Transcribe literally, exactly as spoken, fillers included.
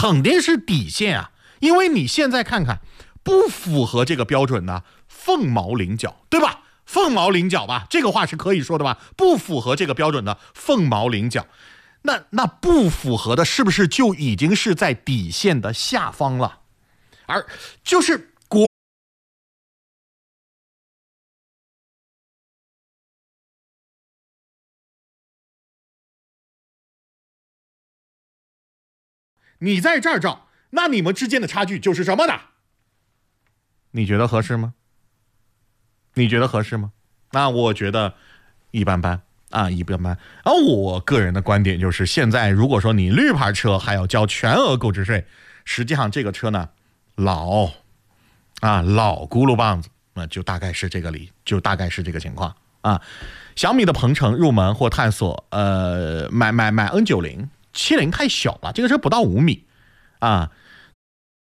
肯定是底线啊，因为你现在看看，不符合这个标准的凤毛麟角，对吧？凤毛麟角吧，这个话是可以说的吧？不符合这个标准的凤毛麟角，那那不符合的是不是就已经是在底线的下方了？而就是国你在这儿照，那你们之间的差距就是什么呢？你觉得合适吗？你觉得合适吗？那我觉得一般般啊，一般般。而我个人的观点就是，现在如果说你绿牌车还要交全额购置税，实际上这个车呢老啊老轱辘棒子，那就大概是这个理，就大概是这个情况啊。小米的鹏程入门或探索，呃，买买买 N 九零 七零太小了，这个车不到五米啊。